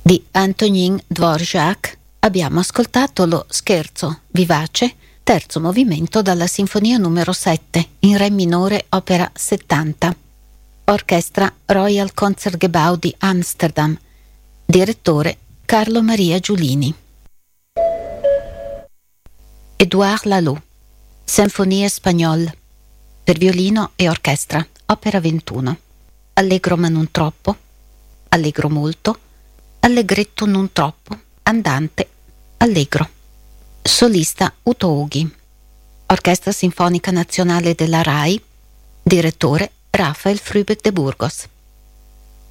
di Antonin Dvorak abbiamo ascoltato lo scherzo vivace, terzo movimento dalla Sinfonia numero 7 in Re minore, opera 70. Orchestra Royal Concertgebouw di Amsterdam. Direttore Carlo Maria Giulini. Édouard Laloux, Sinfonie Espagnole, per violino e orchestra, opera 21. Allegro ma non troppo, allegro molto, allegretto non troppo, andante, allegro. Solista Uto Ughi. Orchestra Sinfonica Nazionale della RAI. Direttore Rafael Frübeck de Burgos.